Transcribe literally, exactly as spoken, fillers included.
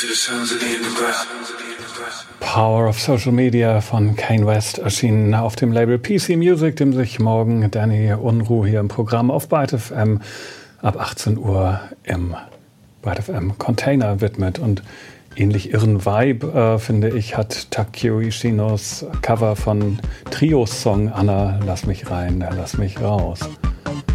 Power of Social Media von Kanye West erschienen auf dem Label P C Music, dem sich morgen Danny Unruh hier im Programm auf Byte F M ab achtzehn Uhr im Byte F M Container widmet. Und ähnlich irren Vibe, äh, finde ich, hat Takeo Ishinos Cover von Trios Song Anna, lass mich rein, lass mich raus.